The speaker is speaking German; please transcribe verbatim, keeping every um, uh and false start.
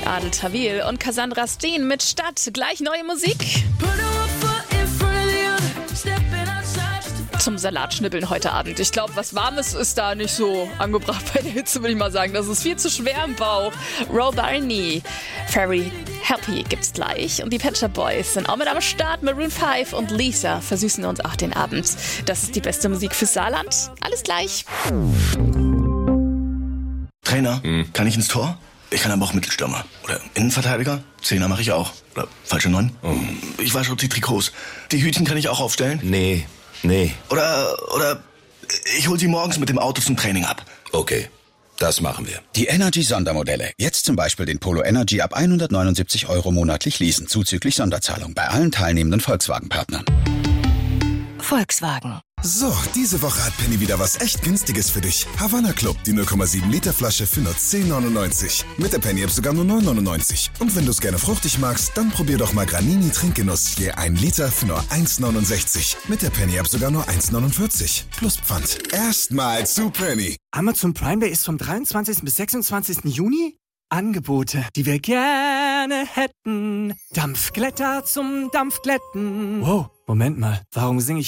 Adel Tawil und Cassandra Steen mit Stadt. Gleich neue Musik. Zum Salatschnippeln heute Abend. Ich glaube, was Warmes ist da nicht so angebracht bei der Hitze, würde ich mal sagen. Das ist viel zu schwer im Bauch. Roll Barney, Very Happy gibt's gleich. Und die Pet Shop Boys sind auch mit am Start. Maroon fünf und Lisa versüßen uns auch den Abend. Das ist die beste Musik fürs Saarland. Alles gleich. Trainer, hm. kann ich ins Tor? Ich kann aber auch Mittelstürmer. Oder Innenverteidiger? Zehner mache ich auch. Oder falsche Neun? Oh. Ich wasche auch die Trikots. Die Hütchen kann ich auch aufstellen? Nee, nee. Oder, oder ich hol sie morgens mit dem Auto zum Training ab. Okay, das machen wir. Die Energy-Sondermodelle. Jetzt zum Beispiel den Polo Energy ab hundertneunundsiebzig Euro monatlich leasen, zuzüglich Sonderzahlung bei allen teilnehmenden Volkswagen-Partnern. Volkswagen. So, diese Woche hat Penny wieder was echt Günstiges für dich. Havanna Club, die null Komma sieben Liter Flasche für nur zehn neunundneunzig. Mit der Penny-App sogar nur neun neunundneunzig. Und wenn du es gerne fruchtig magst, dann probier doch mal Granini Trinkgenuss je ein Liter für nur eins neunundsechzig. Mit der Penny-App sogar nur eins neunundvierzig. Plus Pfand. Erstmal zu Penny. Amazon Prime Day ist vom dreiundzwanzigsten bis sechsundzwanzigsten Juni. Angebote, die wir gerne hätten. Dampfglätter zum Dampfglätten. Wow, Moment mal, warum singe ich